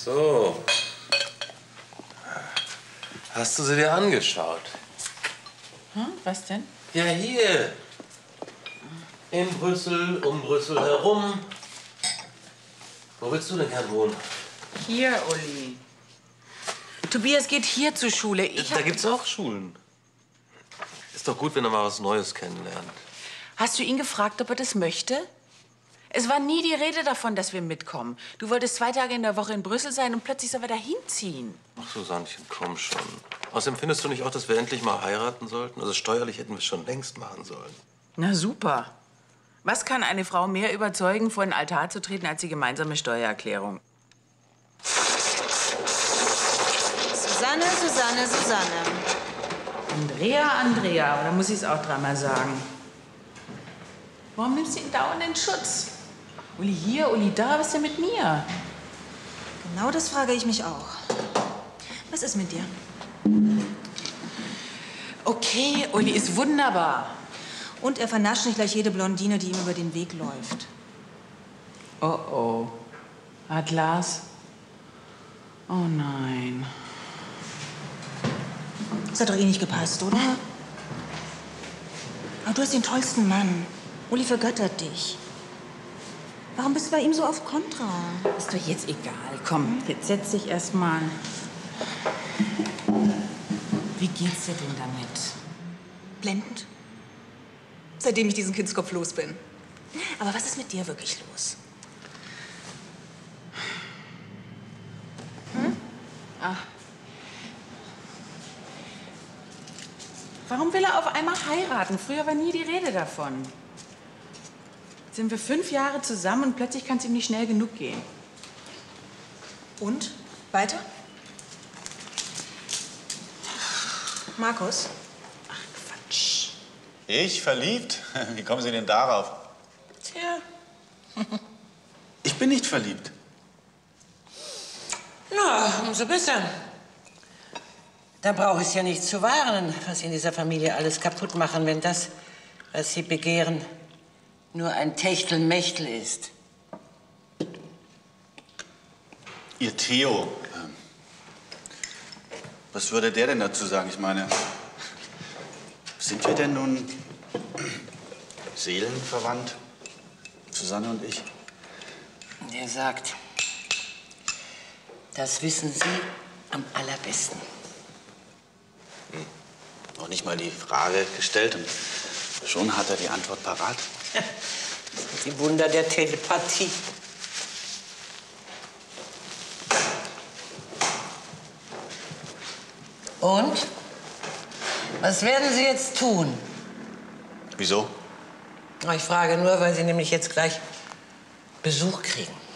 So. Hast du sie dir angeschaut? Hm, was denn? Ja, hier. In Brüssel, um Brüssel herum. Wo willst du denn gern wohnen? Hier, Uli. Tobias geht hier zur Schule. Da gibt's auch Schulen. Ist doch gut, wenn er mal was Neues kennenlernt. Hast du ihn gefragt, ob er das möchte? Es war nie die Rede davon, dass wir mitkommen. Du wolltest 2 Tage in der Woche in Brüssel sein und plötzlich soll er da hinziehen. Ach, Susannchen, komm schon. Außerdem findest du nicht auch, dass wir endlich mal heiraten sollten? Also steuerlich hätten wir es schon längst machen sollen. Na super. Was kann eine Frau mehr überzeugen, vor den Altar zu treten, als die gemeinsame Steuererklärung? Susanne, Susanne, Susanne. Andrea, Andrea. Oder muss ich es auch dreimal sagen? Warum nimmst du ihn dauernd in Schutz? Uli hier, Uli da, was ist denn mit mir? Genau das frage ich mich auch. Was ist mit dir? Okay, Uli ist wunderbar. Und er vernascht nicht gleich jede Blondine, die ihm über den Weg läuft. Oh oh. Hat Lars? Oh nein. Das hat doch eh nicht gepasst, oder? Aber du hast den tollsten Mann. Uli vergöttert dich. Warum bist du bei ihm so auf Kontra? Ist doch jetzt egal. Komm, jetzt setz dich erst mal. Wie geht's dir denn damit? Blendend. Seitdem ich diesen Kindskopf los bin. Aber was ist mit dir wirklich los? Ach. Warum will er auf einmal heiraten? Früher war nie die Rede davon. Jetzt sind wir 5 Jahre zusammen und plötzlich kann es ihm nicht schnell genug gehen. Und? Weiter? Markus? Ach, Quatsch. Ich verliebt? Wie kommen Sie denn darauf? Tja. Ich bin nicht verliebt. Na, umso besser. Da brauche ich es ja nicht zu warnen, was Sie in dieser Familie alles kaputt machen, wenn das, was Sie begehren, nur ein Techtelmechtel ist. Ihr Theo. Was würde der denn dazu sagen? Ich meine, sind wir denn nun seelenverwandt? Susanne und ich? Der sagt, das wissen Sie am allerbesten. Noch nicht mal die Frage gestellt und schon hat er die Antwort parat. Das sind die Wunder der Telepathie. Und? Was werden Sie jetzt tun? Wieso? Ich frage nur, weil Sie nämlich jetzt gleich Besuch kriegen.